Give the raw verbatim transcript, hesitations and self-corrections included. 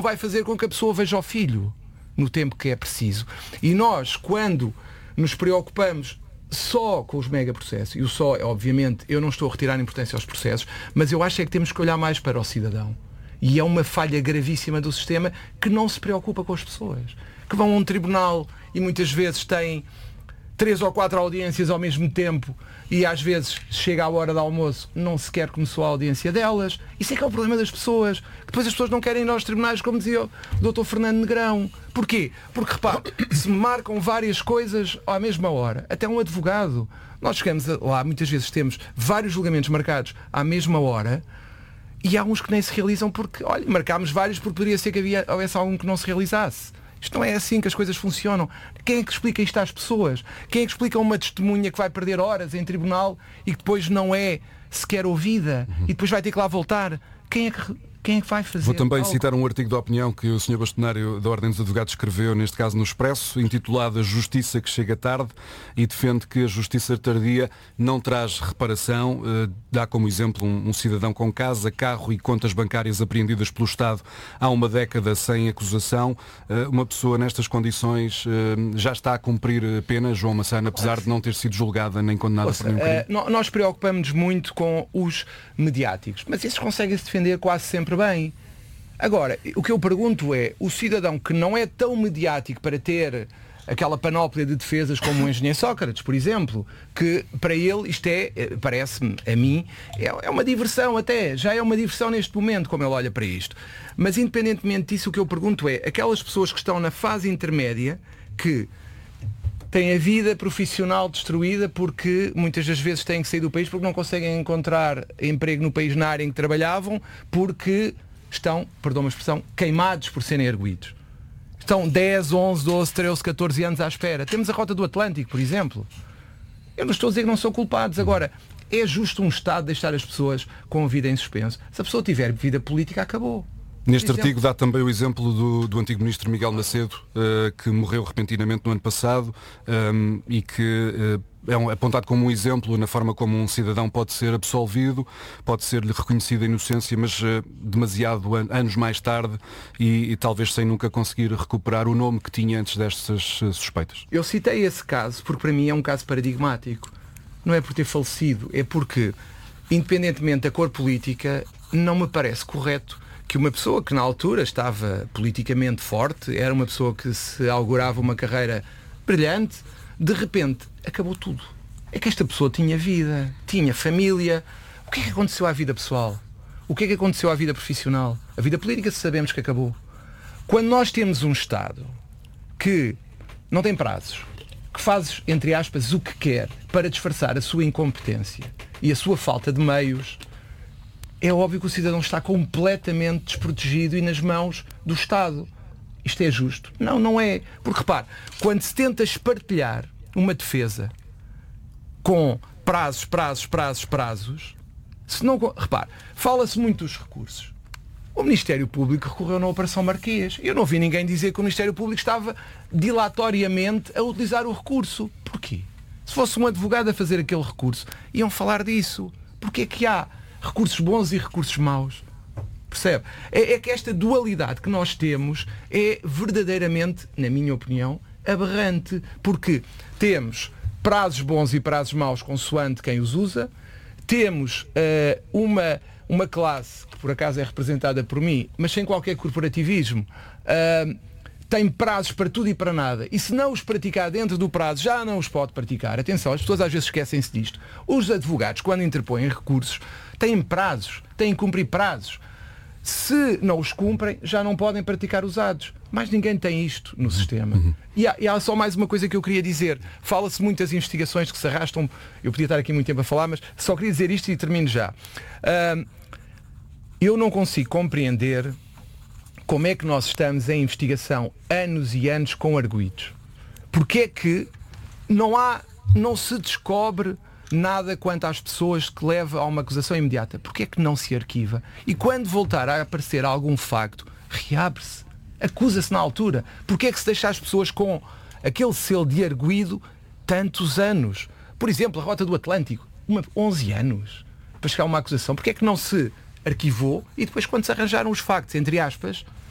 vai fazer com que a pessoa veja o filho no tempo que é preciso. E nós, quando nos preocupamos só com os megaprocessos, e o só, obviamente, eu não estou a retirar a importância aos processos, mas eu acho é que temos que olhar mais para o cidadão. E é uma falha gravíssima do sistema que não se preocupa com as pessoas. Que vão a um tribunal e muitas vezes têm três ou quatro audiências ao mesmo tempo e às vezes chega à hora do almoço, não sequer começou a audiência delas. Isso é que é o problema das pessoas. Depois as pessoas não querem ir aos tribunais, como dizia o doutor Fernando Negrão. Porquê? Porque, repare, se marcam várias coisas à mesma hora, até um advogado, nós chegamos lá, muitas vezes temos vários julgamentos marcados à mesma hora e há uns que nem se realizam porque, olha, marcámos vários porque poderia ser que havia, houvesse algum que não se realizasse. Isto não é assim que as coisas funcionam. Quem é que explica isto às pessoas? Quem é que explica uma testemunha que vai perder horas em tribunal e que depois não é sequer ouvida e depois vai ter que lá voltar? Quem é que... Quem é que vai fazer? Vou também algo? citar um artigo de opinião que o senhor Bastonário da Ordem dos Advogados escreveu, neste caso no Expresso, intitulado A Justiça que Chega Tarde, e defende que a justiça tardia não traz reparação. Uh, dá como exemplo um, um cidadão com casa, carro e contas bancárias apreendidas pelo Estado há uma década sem acusação. Uh, uma pessoa nestas condições uh, já está a cumprir pena, João Massana, apesar de não ter sido julgada nem condenada Ouça, por nenhum crime. Uh, nós preocupamos-nos muito com os mediáticos, mas esses conseguem se defender quase sempre bem. Agora, o que eu pergunto é, o cidadão que não é tão mediático para ter aquela panóplia de defesas como o engenheiro Sócrates, por exemplo, que para ele isto é, parece-me, a mim, é uma diversão até, já é uma diversão neste momento, como ele olha para isto. Mas independentemente disso, o que eu pergunto é, aquelas pessoas que estão na fase intermédia, que têm a vida profissional destruída porque muitas das vezes têm que sair do país porque não conseguem encontrar emprego no país na área em que trabalhavam porque estão, perdão a expressão, queimados por serem arguidos. Estão dez, onze, doze, treze, catorze anos à espera. Temos a Rota do Atlântico, por exemplo. Eu não estou a dizer que não são culpados. Agora, é justo um Estado deixar as pessoas com a vida em suspenso? Se a pessoa tiver vida política, acabou. Neste artigo dá também o exemplo do, do antigo ministro Miguel Macedo, uh, que morreu repentinamente no ano passado um, e que uh, é um, apontado como um exemplo na forma como um cidadão pode ser absolvido, pode ser-lhe reconhecida a inocência, mas uh, demasiado an- anos mais tarde e, e talvez sem nunca conseguir recuperar o nome que tinha antes destas uh, suspeitas. Eu citei esse caso porque para mim é um caso paradigmático. Não é por ter falecido, é porque, independentemente da cor política, não me parece correto que uma pessoa que na altura estava politicamente forte, era uma pessoa que se augurava uma carreira brilhante, de repente acabou tudo. É que esta pessoa tinha vida, tinha família. O que é que aconteceu à vida pessoal? O que é que aconteceu à vida profissional? A vida política sabemos que acabou. Quando nós temos um Estado que não tem prazos, que faz, entre aspas, o que quer para disfarçar a sua incompetência e a sua falta de meios, é óbvio que o cidadão está completamente desprotegido e nas mãos do Estado. Isto é justo? Não, não é. Porque, repare, quando se tenta espartilhar uma defesa com prazos, prazos, prazos, prazos, se não... Repare, fala-se muito dos recursos. O Ministério Público recorreu na Operação Marquês. Eu não vi ninguém dizer que o Ministério Público estava dilatoriamente a utilizar o recurso. Porquê? Se fosse um advogado a fazer aquele recurso, iam falar disso. Porquê é que há recursos bons e recursos maus? Percebe? É, é que esta dualidade que nós temos é verdadeiramente, na minha opinião, aberrante. Porque temos prazos bons e prazos maus consoante quem os usa, temos uh, uma, uma classe, que por acaso é representada por mim, mas sem qualquer corporativismo, uh, tem prazos para tudo e para nada. E se não os praticar dentro do prazo, já não os pode praticar. Atenção, as pessoas às vezes esquecem-se disto. Os advogados, quando interpõem recursos, têm prazos, têm que cumprir prazos. Se não os cumprem, já não podem praticar os atos. Mas ninguém tem isto no sistema. Uhum. E, há, e há só mais uma coisa que eu queria dizer. Fala-se muitas investigações que se arrastam. Eu podia estar aqui muito tempo a falar, mas só queria dizer isto e termino já. Uh, eu não consigo compreender como é que nós estamos em investigação anos e anos com arguidos. Porque é que não há, não se descobre nada quanto às pessoas que leva a uma acusação imediata? Porque é que não se arquiva? E quando voltar a aparecer algum facto, reabre-se, acusa-se na altura. Porque é que se deixa as pessoas com aquele selo de arguido tantos anos? Por exemplo, a Rota do Atlântico, uma, onze anos para chegar a uma acusação. Porque é que não se arquivou e depois, quando se arranjaram os factos, entre aspas,